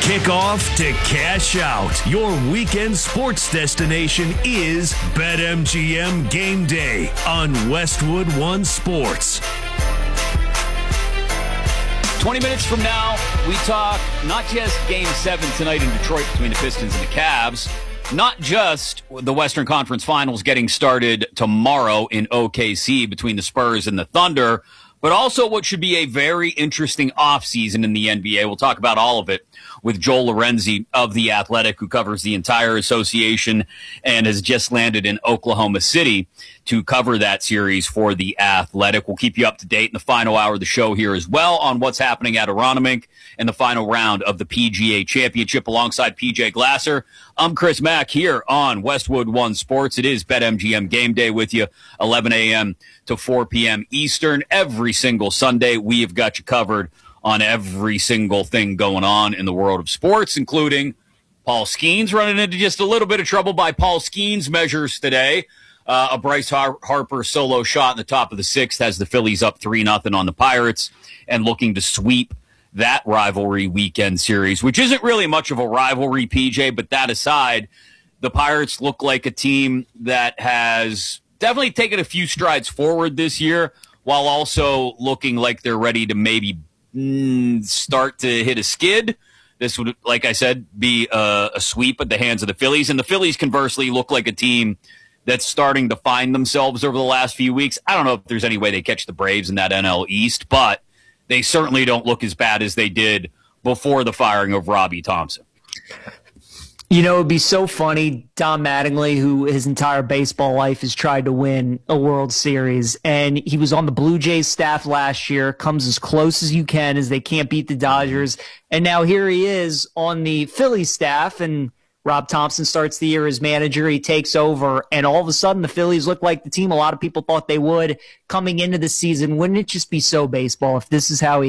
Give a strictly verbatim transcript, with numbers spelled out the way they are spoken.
Kickoff to cash out. Your weekend sports destination is BetMGM Game Day on Westwood One Sports. twenty minutes from now, we talk not just Game seven tonight in Detroit between the Pistons and the Cavs, not just the Western Conference Finals getting started tomorrow in O K C between the Spurs and the Thunder, but also what should be a very interesting offseason in the N B A. We'll talk about all of it with Joel Lorenzi of The Athletic, who covers the entire association and has just landed in Oklahoma City to cover that series for The Athletic. We'll keep you up to date in the final hour of the show here as well on what's happening at Aronimink in the final round of the P G A Championship alongside P J Glasser. I'm Chris Mack here on Westwood One Sports. It is BetMGM Game Day with you, eleven a.m. to four p.m. Eastern. Every single Sunday, we have got you covered on every single thing going on in the world of sports, including Paul Skeens running into just a little bit of trouble by Paul Skeens measures today. Uh, a Bryce Har- Harper solo shot in the top of the sixth has the Phillies up three nothing on the Pirates and looking to sweep that rivalry weekend series, which isn't really much of a rivalry, P J, but that aside, the Pirates look like a team that has definitely taken a few strides forward this year while also looking like they're ready to maybe mm, start to hit a skid. This would, like I said, be a, a sweep at the hands of the Phillies. And the Phillies, conversely, look like a team that's starting to find themselves over the last few weeks. I don't know if there's any way they catch the Braves in that N L East, but they certainly don't look as bad as they did before the firing of Robbie Thompson. You know, it'd be so funny, Don Mattingly, who his entire baseball life has tried to win a World Series, and he was on the Blue Jays staff last year, comes as close as you can as they can't beat the Dodgers, and now here he is on the Phillies staff, and Rob Thompson starts the year as manager. He takes over, and all of a sudden the Phillies look like the team a lot of people thought they would coming into the season. Wouldn't it just be so baseball if this is how he